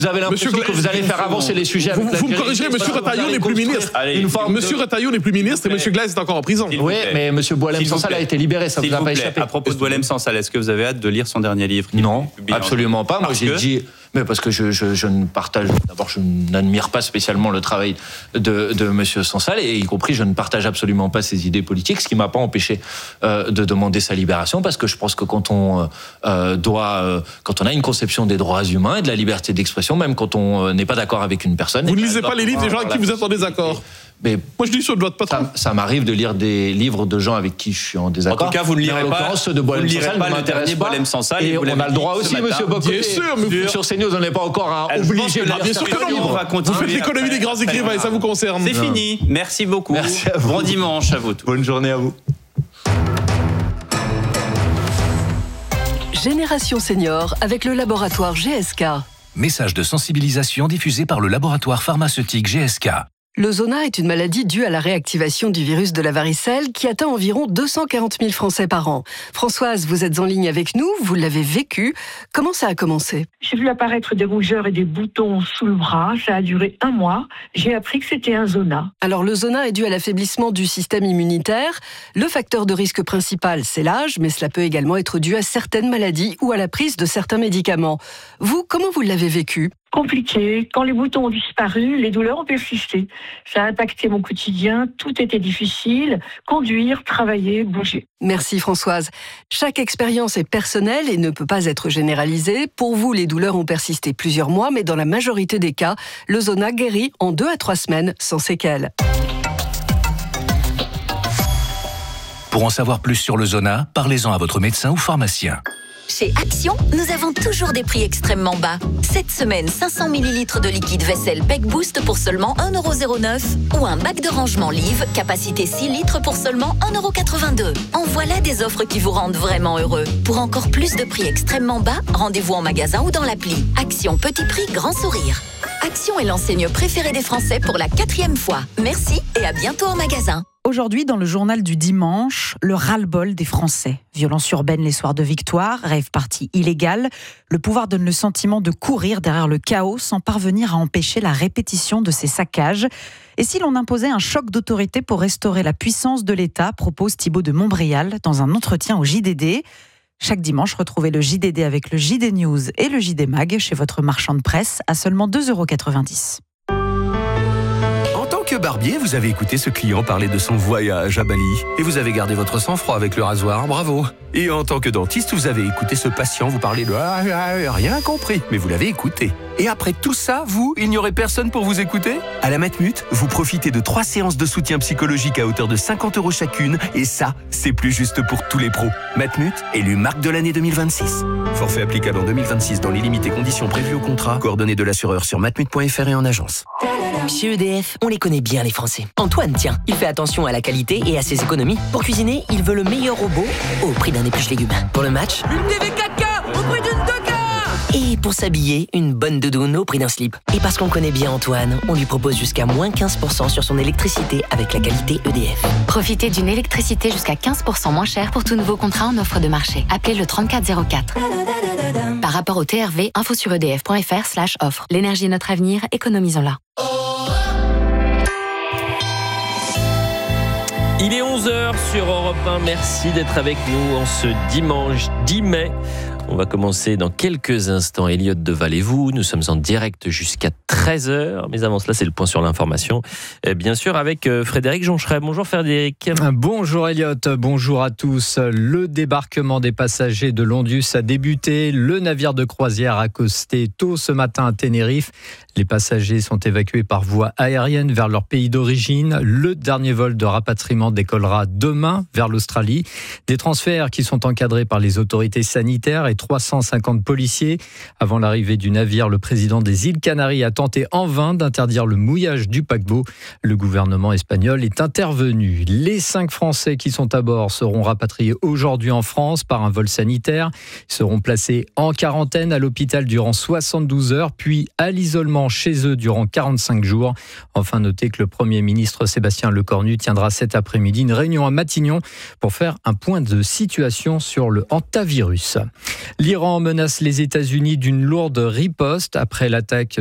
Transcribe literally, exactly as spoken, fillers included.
Vous avez l'impression Monsieur que vous allez faire avancer les sujets avec Vous, vous me corrigerez, Monsieur Retailleau n'est plus ministre. Une forme Monsieur de... Retailleau n'est plus ministre et Monsieur Glaise est encore en prison. Oui, mais Monsieur Boualem Sansal a été libéré, ça vous a pas échappé. À propos de Boualem Sansal, est-ce que vous avez hâte de lire son dernier livre? Non, absolument pas. Moi, j'ai dit... Mais parce que je, je, je ne partage, d'abord, je n'admire pas spécialement le travail de, de Monsieur Sansal, et y compris, je ne partage absolument pas ses idées politiques, ce qui m'a pas empêché euh, de demander sa libération, parce que je pense que quand on euh, doit, euh, quand on a une conception des droits humains et de la liberté d'expression, même quand on euh, n'est pas d'accord avec une personne. Vous ne lisez pas les livres des gens avec qui vous êtes en désaccord. Mais moi, je dis sur le doigt de patron. Ça, ça m'arrive de lire des livres de gens avec qui je suis en désaccord. En tout cas, vous ne lirez pas, ceux de Boualem vous ne lirez Sansal pas ne le dernier Boualem Sansal. Et, et on a le droit aussi, Monsieur Bocoté. Bien sûr, mais sur CNews, on n'est pas encore à obliger. Bien sûr que non. On va continuer. Vous faites l'économie des grands écrivains et ça vous concerne. C'est fini. Merci beaucoup. Merci à vous. Bon dimanche à vous tous. Bonne journée à vous. Génération Senior avec le laboratoire G S K. Message de sensibilisation diffusé par le laboratoire pharmaceutique G S K. Le zona est une maladie due à la réactivation du virus de la varicelle qui atteint environ deux cent quarante mille Français par an. Françoise, vous êtes en ligne avec nous, vous l'avez vécu. Comment ça a commencé ? J'ai vu apparaître des rougeurs et des boutons sous le bras. Ça a duré un mois. J'ai appris que c'était un zona. Alors le zona est dû à l'affaiblissement du système immunitaire. Le facteur de risque principal, c'est l'âge, mais cela peut également être dû à certaines maladies ou à la prise de certains médicaments. Vous, comment vous l'avez vécu ? Compliqué. Quand les boutons ont disparu, les douleurs ont persisté. Ça a impacté mon quotidien. Tout était difficile. Conduire, travailler, bouger. Merci Françoise. Chaque expérience est personnelle et ne peut pas être généralisée. Pour vous, les douleurs ont persisté plusieurs mois, mais dans la majorité des cas, le zona guérit en deux à trois semaines sans séquelles. Pour en savoir plus sur le zona, parlez-en à votre médecin ou pharmacien. Chez Action, nous avons toujours des prix extrêmement bas. Cette semaine, cinq cents millilitres de liquide vaisselle Peck Boost pour seulement un euro zéro neuf ou un bac de rangement Live, capacité six litres pour seulement un euro quatre-vingt-deux. En voilà des offres qui vous rendent vraiment heureux. Pour encore plus de prix extrêmement bas, rendez-vous en magasin ou dans l'appli. Action, petit prix, grand sourire. Action est l'enseigne préférée des Français pour la quatrième fois. Merci et à bientôt en magasin. Aujourd'hui, dans le journal du dimanche, le ras-le-bol des Français. Violence urbaine les soirs de victoire, rave party illégale. Le pouvoir donne le sentiment de courir derrière le chaos sans parvenir à empêcher la répétition de ces saccages. Et si l'on imposait un choc d'autorité pour restaurer la puissance de l'État, propose Thibaut de Montbrial dans un entretien au J D D. Chaque dimanche, retrouvez le J D D avec le J D News et le J D Mag chez votre marchand de presse à seulement deux euros quatre-vingt-dix. Que barbier, vous avez écouté ce client parler de son voyage à Bali et vous avez gardé votre sang-froid avec le rasoir, bravo. Et en tant que dentiste, vous avez écouté ce patient vous parler de ah, ah, rien compris, mais vous l'avez écouté. Et après tout ça, vous, il n'y aurait personne pour vous écouter ? À la Matmut, vous profitez de trois séances de soutien psychologique à hauteur de cinquante euros chacune et ça, c'est plus juste pour tous les pros. Matmut, élu marque de l'année deux mille vingt-six. Forfait applicable en deux mille vingt-six dans les limites et conditions prévues au contrat. Coordonnées de l'assureur sur matmut point f r et en agence. Chez E D F, on les connaît bien les Français. Antoine, tiens, il fait attention à la qualité et à ses économies. Pour cuisiner, il veut le meilleur robot au prix d'un épluche légumes. Pour le match, une T V quatre K au prix d'une deux K. Et pour s'habiller, une bonne doudoune au prix d'un slip. Et parce qu'on connaît bien Antoine, on lui propose jusqu'à moins quinze pour cent sur son électricité avec la qualité E D F. Profitez d'une électricité jusqu'à quinze pour cent moins chère pour tout nouveau contrat en offre de marché. Appelez le trente-quatre zéro quatre. Par rapport au T R V, info sur edf point f r slash offre. L'énergie est notre avenir, économisons-la. Il est onze heures sur Europe un. Merci d'être avec nous en ce dimanche dix mai. On va commencer dans quelques instants. Elliot Deval et vous, nous sommes en direct jusqu'à treize heures. Mais avant cela, c'est le point sur l'information. Et bien sûr, avec Frédéric Joncheret. Bonjour Frédéric. Bonjour Elliot, bonjour à tous. Le débarquement des passagers de l'Ondus a débuté. Le navire de croisière a accosté tôt ce matin à Tenerife. Les passagers sont évacués par voie aérienne vers leur pays d'origine. Le dernier vol de rapatriement décollera demain vers l'Australie. Des transferts qui sont encadrés par les autorités sanitaires et trois cent cinquante policiers. Avant l'arrivée du navire, le président des îles Canaries a tenté en vain d'interdire le mouillage du paquebot. Le gouvernement espagnol est intervenu. Les cinq Français qui sont à bord seront rapatriés aujourd'hui en France par un vol sanitaire. Ils seront placés en quarantaine à l'hôpital durant soixante-douze heures, puis à l'isolement chez eux durant quarante-cinq jours. Enfin, notez que le Premier ministre Sébastien Lecornu tiendra cet après-midi une réunion à Matignon pour faire un point de situation sur le hantavirus. L'Iran menace les États-Unis d'une lourde riposte après l'attaque